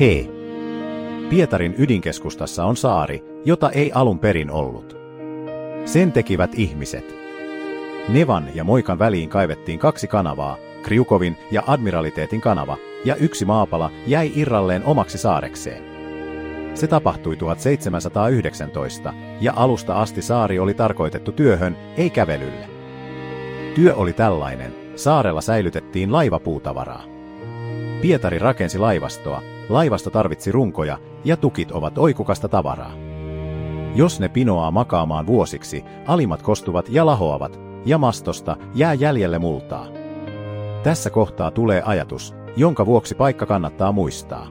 He. Pietarin ydinkeskustassa on saari, jota ei alun perin ollut. Sen tekivät ihmiset. Nevan ja Moikan väliin kaivettiin 2 kanavaa, Kriukovin ja Admiraliteetin kanava, ja 1 maapala jäi irralleen omaksi saarekseen. Se tapahtui 1719, ja alusta asti saari oli tarkoitettu työhön, ei kävelylle. Työ oli tällainen: saarella säilytettiin laivapuutavaraa. Pietari rakensi laivastoa, laivasto tarvitsi runkoja, ja tukit ovat oikukasta tavaraa. Jos ne pinoaa makaamaan vuosiksi, alimat kostuvat ja lahoavat, ja mastosta jää jäljelle multaa. Tässä kohtaa tulee ajatus, jonka vuoksi paikka kannattaa muistaa.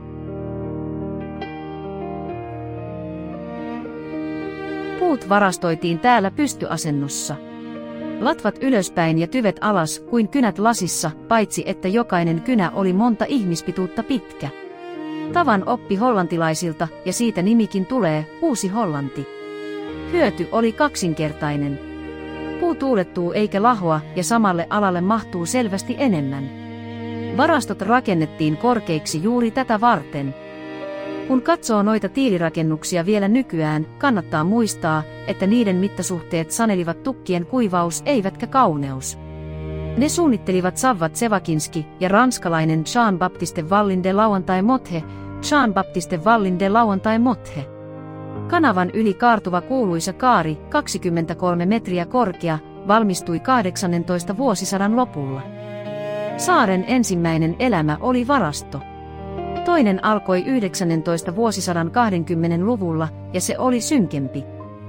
Puut varastoitiin täällä pystyasennossa. Latvat ylöspäin ja tyvet alas kuin kynät lasissa, paitsi että jokainen kynä oli monta ihmispituutta pitkä. Tavan oppi hollantilaisilta, ja siitä nimikin tulee, Uusi-Hollanti. Hyöty oli kaksinkertainen. Puu tuulettuu eikä lahoa, ja samalle alalle mahtuu selvästi enemmän. Varastot rakennettiin korkeiksi juuri tätä varten. Kun katsoo noita tiilirakennuksia vielä nykyään, kannattaa muistaa, että niiden mittasuhteet sanelivat tukkien kuivaus eivätkä kauneus. Ne suunnittelivat Savva Tsevakinski ja ranskalainen Jean-Baptiste Vallin de Lauantai-Mothe, Jean-Baptiste Vallin de Lauantai-Mothe. Kanavan yli kaartuva kuuluisa kaari, 23 metriä korkea, valmistui 18 vuosisadan lopulla. Saaren ensimmäinen elämä oli varasto. Toinen alkoi 19 vuosisadan 20-luvulla, ja se oli synkempi.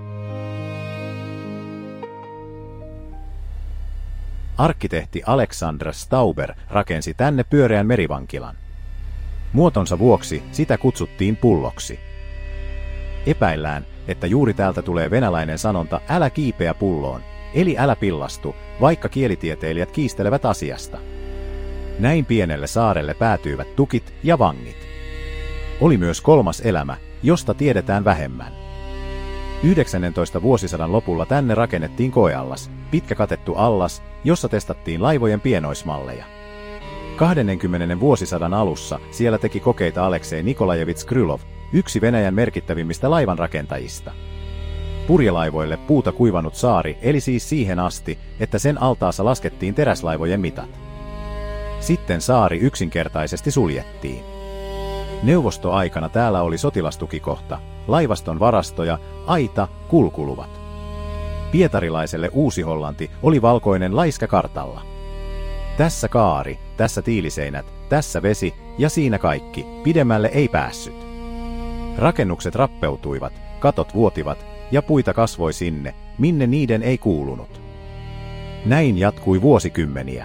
Arkkitehti Alexander Stauber rakensi tänne pyöreän merivankilan. Muotonsa vuoksi sitä kutsuttiin pulloksi. Epäillään, että juuri täältä tulee venäläinen sanonta "älä kiipeä pulloon", eli älä pillastu, vaikka kielitieteilijät kiistelevät asiasta. Näin pienelle saarelle päätyivät tukit ja vangit. Oli myös 3. elämä, josta tiedetään vähemmän. 19. vuosisadan lopulla tänne rakennettiin koeallas, pitkä katettu allas, jossa testattiin laivojen pienoismalleja. 20. vuosisadan alussa siellä teki kokeita Aleksei Nikolajevits Krylov, yksi Venäjän merkittävimmistä laivanrakentajista. Purjelaivoille puuta kuivanut saari eli siis siihen asti, että sen altaassa laskettiin teräslaivojen mitat. Sitten saari yksinkertaisesti suljettiin. Neuvostoaikana täällä oli sotilastukikohta, laivaston varastoja, aita, kulkuluvat. Pietarilaiselle Uusi-Hollanti oli valkoinen laiska kartalla. Tässä kaari, tässä tiiliseinät, tässä vesi ja siinä kaikki, pidemmälle ei päässyt. Rakennukset rappeutuivat, katot vuotivat ja puita kasvoi sinne, minne niiden ei kuulunut. Näin jatkui vuosikymmeniä.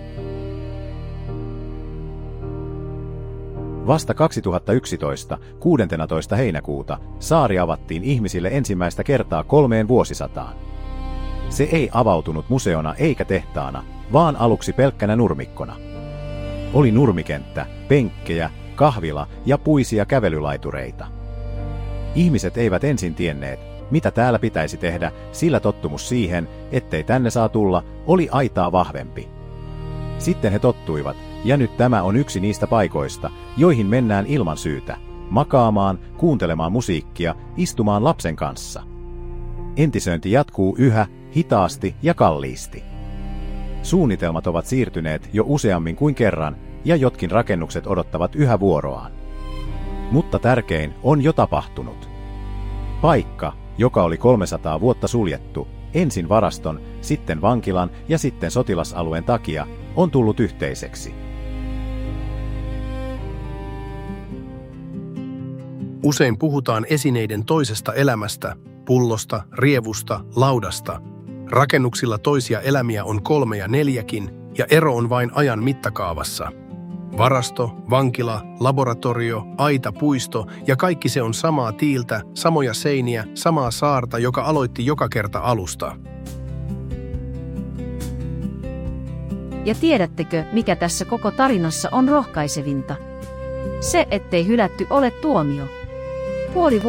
Vasta 2011, 16. heinäkuuta, saari avattiin ihmisille ensimmäistä kertaa 3 vuosisataan. Se ei avautunut museona eikä tehtaana, vaan aluksi pelkkänä nurmikkona. Oli nurmikenttä, penkkejä, kahvila ja puisia kävelylaitureita. Ihmiset eivät ensin tienneet, mitä täällä pitäisi tehdä, sillä tottumus siihen, ettei tänne saa tulla, oli aitaa vahvempi. Sitten he tottuivat, ja nyt tämä on yksi niistä paikoista, joihin mennään ilman syytä, makaamaan, kuuntelemaan musiikkia, istumaan lapsen kanssa. Entisöinti jatkuu yhä, hitaasti ja kalliisti. Suunnitelmat ovat siirtyneet jo useammin kuin kerran, ja jotkin rakennukset odottavat yhä vuoroaan. Mutta tärkein on jo tapahtunut. Paikka, joka oli 300 vuotta suljettu, ensin varaston, sitten vankilan ja sitten sotilasalueen takia, on tullut yhteiseksi. Usein puhutaan esineiden toisesta elämästä, pullosta, rievusta, laudasta. Rakennuksilla toisia elämiä on 3 ja 4kin, ja ero on vain ajan mittakaavassa. Varasto, vankila, laboratorio, aita, puisto ja kaikki se on samaa tiiltä, samoja seiniä, samaa saarta, joka aloitti joka kerta alusta. Ja tiedättekö, mikä tässä koko tarinassa on rohkaisevinta? Se, ettei hylätty ole tuomio.